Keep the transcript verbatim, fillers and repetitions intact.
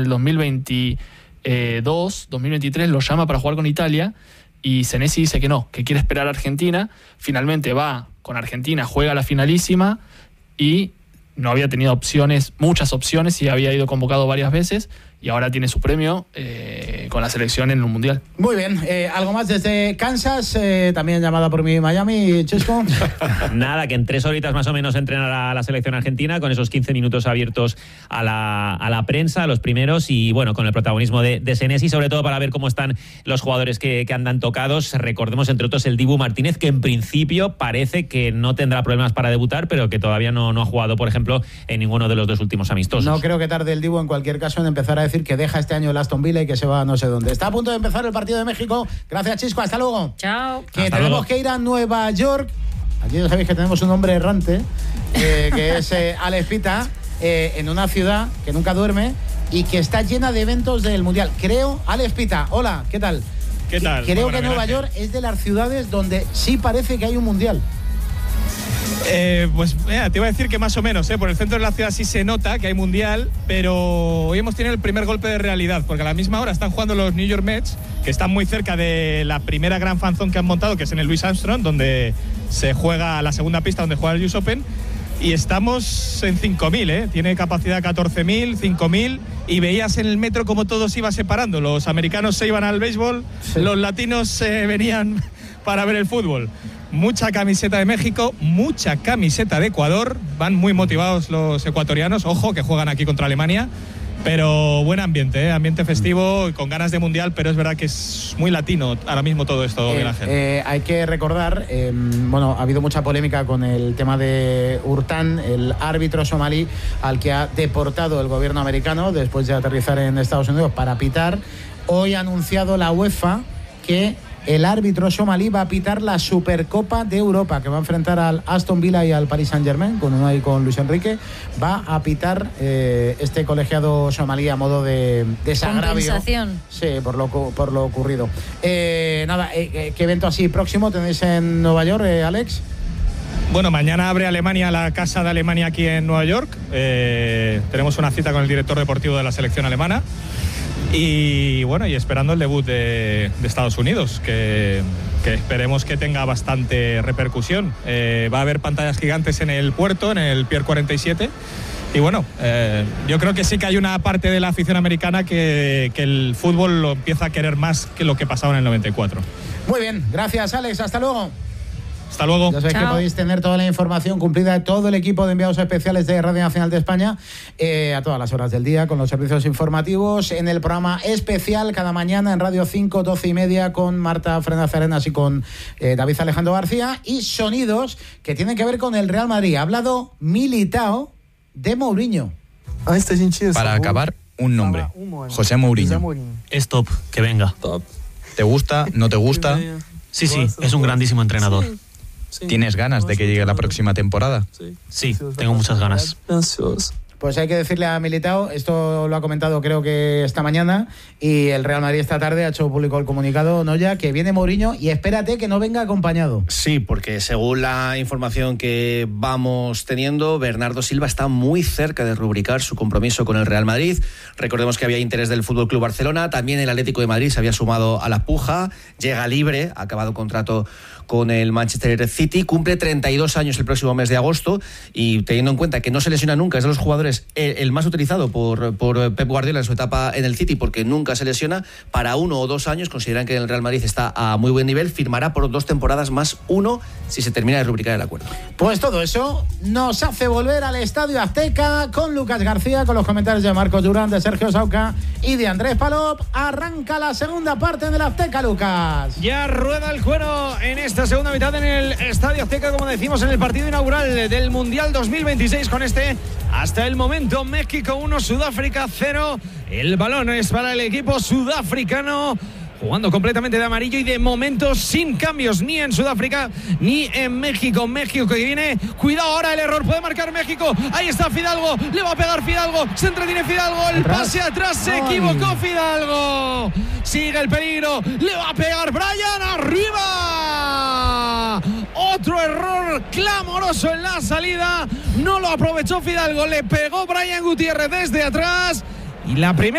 dos mil veintidós, dos mil veintitrés, lo llama para jugar con Italia y Senesi dice que no, que quiere esperar a Argentina. Finalmente va con Argentina, juega la finalísima y no había tenido opciones, muchas opciones, y había ido convocado varias veces, y ahora tiene su premio eh, con la selección en un mundial. Muy bien, eh, algo más desde Kansas, eh, también llamada por mí Miami, Chesco. Nada, que en tres horitas más o menos entrenará la selección argentina, con esos quince minutos abiertos a la, a la prensa, los primeros, y bueno, con el protagonismo de, de Senesi, sobre todo para ver cómo están los jugadores que, que andan tocados. Recordemos, entre otros, el Dibu Martínez, que en principio parece que no tendrá problemas para debutar, pero que todavía no, no ha jugado, por ejemplo, en ninguno de los dos últimos amistosos. No creo que tarde el Dibu, en cualquier caso, en empezar a decir que deja este año el Aston Villa y que se va a no sé dónde. Está a punto de empezar el partido de México. Gracias, Chisco. Hasta luego. Chao. Que Hasta tenemos luego. que ir a Nueva York. Aquí ya sabéis que tenemos un hombre errante, eh, que es eh, Alex Pita, eh, en una ciudad que nunca duerme y que está llena de eventos del Mundial. Creo, Alex Pita, hola, ¿qué tal? ¿Qué tal? Creo Bueno, que Nueva gracias. York es de las ciudades donde sí parece que hay un Mundial. Eh, pues mira, te iba a decir que más o menos, ¿eh? Por el centro de la ciudad sí se nota que hay mundial, pero hoy hemos tenido el primer golpe de realidad, porque a la misma hora están jugando los New York Mets, que están muy cerca de la primera gran fanzone que han montado, que es en el Louis Armstrong, donde se juega la segunda pista, donde juega el U S Open, y estamos en cinco mil, ¿eh? Tiene capacidad catorce mil, cinco mil, y veías en el metro cómo todo se iba separando. Los americanos se iban al béisbol, sí. Los latinos se venían para ver el fútbol. Mucha camiseta de México, mucha camiseta de Ecuador. Van muy motivados los ecuatorianos. Ojo, que juegan aquí contra Alemania. Pero buen ambiente, ¿eh? Ambiente festivo y con ganas de mundial, pero es verdad que es muy latino ahora mismo todo esto, eh, Miguel Ángel. Eh, hay que recordar, eh, bueno, ha habido mucha polémica con el tema de Hurtán, el árbitro somalí al que ha deportado el gobierno americano después de aterrizar en Estados Unidos para pitar. Hoy ha anunciado la UEFA que el árbitro somalí va a pitar la Supercopa de Europa, que va a enfrentar al Aston Villa y al Paris Saint-Germain, con uno ahí con Luis Enrique. Va a pitar eh, este colegiado somalí a modo de desagravio. Compensación. Sí, por lo, por lo ocurrido. Eh, nada, eh, ¿qué evento así próximo tenéis en Nueva York, eh, Alex? Bueno, mañana abre Alemania la Casa de Alemania aquí en Nueva York. Eh, tenemos una cita con el director deportivo de la selección alemana. Y bueno, y esperando el debut de, de Estados Unidos, que, que esperemos que tenga bastante repercusión. Eh, va a haber pantallas gigantes en el puerto, en el Pier cuarenta y siete. Y bueno, eh, yo creo que sí que hay una parte de la afición americana que, que el fútbol lo empieza a querer más que lo que pasaba en el noventa y cuatro. Muy bien, gracias, Alex. Hasta luego. Hasta luego. Ya sabéis Chao. que podéis tener toda la información cumplida de todo el equipo de enviados especiales de Radio Nacional de España eh, a todas las horas del día con los servicios informativos en el programa especial cada mañana en Radio cinco, doce y media con Marta Fernández Arenas y con eh, David Alejandro García, y sonidos que tienen que ver con el Real Madrid. Ha hablado Militao de Mourinho. Para acabar, un nombre: José Mourinho. Es top, que venga. ¿Te gusta? ¿No te gusta? Sí, sí, es un grandísimo entrenador. ¿Tienes ganas de que llegue la próxima temporada? Sí, tengo muchas ganas. Pues hay que decirle a Militao, esto lo ha comentado creo que esta mañana, y el Real Madrid esta tarde ha hecho público el comunicado, Noya, que viene Mourinho y espérate que no venga acompañado. Sí, porque según la información que vamos teniendo, Bernardo Silva está muy cerca de rubricar su compromiso con el Real Madrid. Recordemos que había interés del F C Barcelona, también el Atlético de Madrid se había sumado a la puja, llega libre, ha acabado contrato con el Manchester City, cumple treinta y dos años el próximo mes de agosto, y teniendo en cuenta que no se lesiona nunca, es de los jugadores el, el más utilizado por, por Pep Guardiola en su etapa en el City, porque nunca se lesiona, para uno o dos años consideran que el Real Madrid está a muy buen nivel, firmará por dos temporadas más uno si se termina de rubricar el acuerdo. Pues todo eso nos hace volver al Estadio Azteca con Lucas García, con los comentarios de Marcos Durán, de Sergio Sauca y de Andrés Palop. Arranca la segunda parte del Azteca, Lucas. Ya rueda el cuero en esta segunda mitad en el Estadio Azteca, como decimos, en el partido inaugural del Mundial dos mil veintiséis, con este, hasta el momento, México uno, Sudáfrica cero. El balón es para el equipo sudafricano, jugando completamente de amarillo y de momento sin cambios ni en Sudáfrica ni en México. México que viene, cuidado ahora el error, puede marcar México, ahí está Fidalgo, le va a pegar Fidalgo, se entretiene Fidalgo, el pase atrás, se equivocó Fidalgo, sigue el peligro, le va a pegar Brian, arriba, otro error clamoroso en la salida, no lo aprovechó Fidalgo, le pegó Brian Gutiérrez desde atrás y la primera